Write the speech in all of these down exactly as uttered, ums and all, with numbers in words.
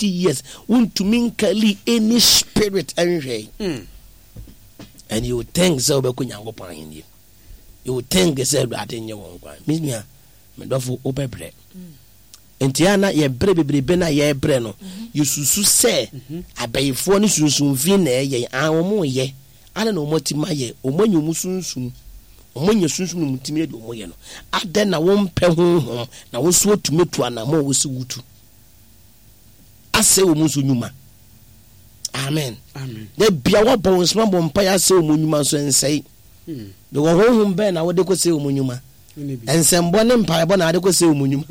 fifty years to mean kali any spirit anyway. Mm. And you think so be kunyango pan you. You think say that in your one kwa. Miss me me do for open bread. Entiana ye bre bebrebe na ye bre no. You susu say abayefo ni sunsun fi na ye anwo ye. Ana no motima ye omanyumu sunsun. Omonye sunsun no mutimi de omoye no. Ade na wo mpe honhom na wo so tumetu ana mo wo se wutu. Ase wo musu nyuma. Amen. Amen. De bia wo bon sma bon pa ya se wo nyuma so ensei. Hmm. De wo honhom be na wo de ko se wo nyuma. Ensembo ne mpa ebo na ade ko se wo nyuma.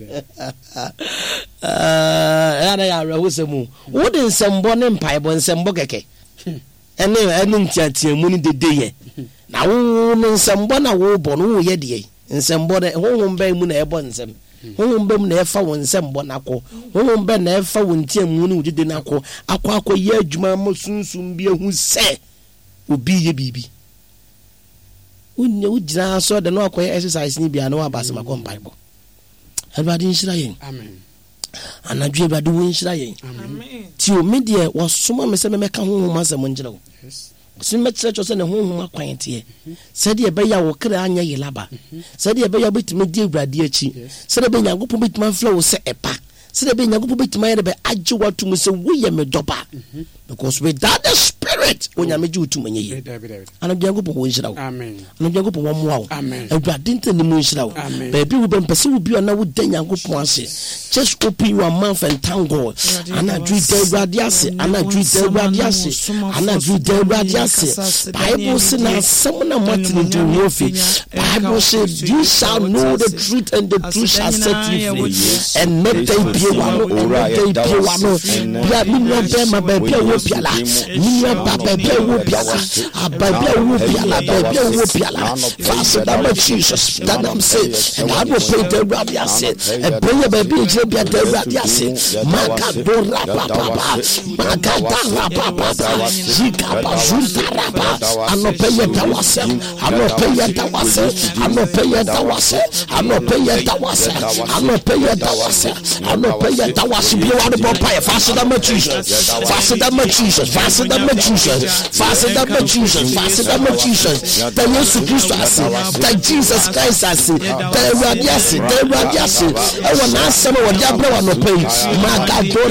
Ah, ana ya reho se mu. Wo de ensembo ne mpa ebo ensembo keke. Ene ene ntiatia mu ni dede ye. Na wo ensembo na wo bo no wo ye de. Ensembo de honhom be mu na ebo ensem. Honhom be mu na efa wo ensembo na ko. Honhom be na efa wo ntia mu ni wudede na ko. Akwa akwa ye adwuma mo sunsun bi ehu se obi ye bibi. Unye ujina so de no akoye exercise ni bia no abase makom bible. Everybody nshira yen. Amen. Anadwe everybody wo nshira yen. Amen. Ti o media was soma me se me meka honhom asem ngira wo. Yes. So me church so ne honhom akwan tie. Se de be ya wo kra anya yelaba. Se de be ya betime di awurade achi. Se de be nyankopon betime afla wo se epa. Se de be nyankopon betime ya de be agye watum se wo ye me doba. Because without the spirit onya meji utum enye ye. Ana nyankopon wo nshira wo. Amen. Ana nyankopon wo moa wo. Amen. Awurade ntani mu nshira wo. Baby wo be mpese wo bi ona wo da nyankopon ase. Just open your mouth and thank God. Ana dwi da awurade ase. Ana dwi da awurade ase. Ana dwi da awurade ase. Bible say na some na matini to wofi. Bible say you shall know the truth and the truth shall set you free. And make them be one. And they be one. Bia mi no be ma be bia piala niya baba be wo piala ababa wo piala be wo piala fast that Jesus that I'm saying and I will pray the radio say and pray baby je bia the radio say maka do rapa papa maka da rapa papa zika bazunta rapa ano pay da wase ano pay da wase ano pay da wase ano pay da wase ano pay da wase ano pay da wase bi wa do pay fast that Jesus fast that Jesus, faster than Jesus, faster than Jesus, faster than Jesus. The Jesus Christ, the Jesus Christ, the Radiasi, the Radiasi. I want to ask someone what you are going to pay.